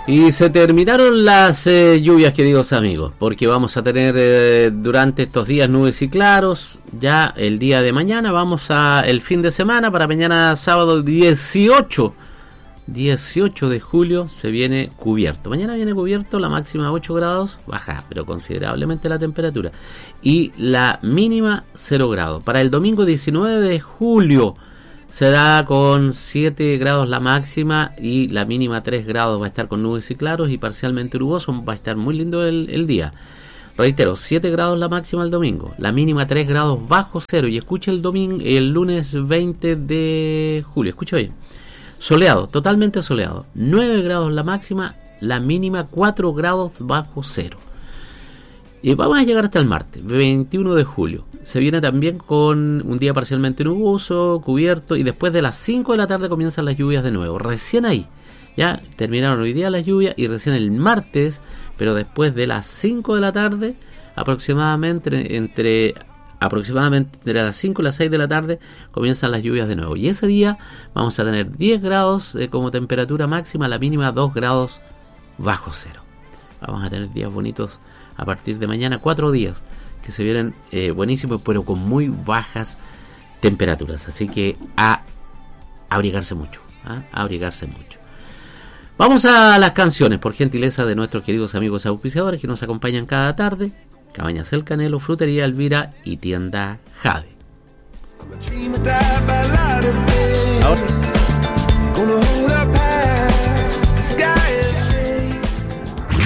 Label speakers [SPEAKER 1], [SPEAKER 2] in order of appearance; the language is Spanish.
[SPEAKER 1] Y se terminaron las lluvias, queridos amigos, porque vamos a tener durante estos días nubes y claros. Ya el día de mañana vamos a el fin de semana, para mañana sábado 18 de julio se viene cubierto. Mañana viene cubierto, la máxima 8 grados, baja pero considerablemente la temperatura, y la mínima 0 grados. Para el domingo 19 de julio se da con 7 grados la máxima y la mínima 3 grados. Va a estar con nubes y claros y parcialmente nuboso. Va a estar muy lindo el día. Reitero, 7 grados la máxima el domingo, la mínima 3 grados bajo cero. Y escucha el lunes 20 de julio, escucha bien. Soleado, totalmente soleado. 9 grados la máxima, la mínima 4 grados bajo cero. Y vamos a llegar hasta el martes, 21 de julio. Se viene también con un día parcialmente nuboso, cubierto, y después de las 5 de la tarde comienzan las lluvias de nuevo. Recién ahí, ya terminaron hoy día las lluvias, y recién el martes, pero después de las 5 de la tarde, aproximadamente entre las 5 y las 6 de la tarde, comienzan las lluvias de nuevo. Y ese día vamos a tener 10 grados como temperatura máxima, la mínima 2 grados bajo cero. Vamos a tener días bonitos a partir de mañana, 4 días que se vienen buenísimos, pero con muy bajas temperaturas. Así que a abrigarse mucho, a abrigarse mucho. Vamos a las canciones, por gentileza de nuestros queridos amigos auspiciadores que nos acompañan cada tarde. Cabañas El Canelo, Frutería Elvira y Tienda Jade. Ahora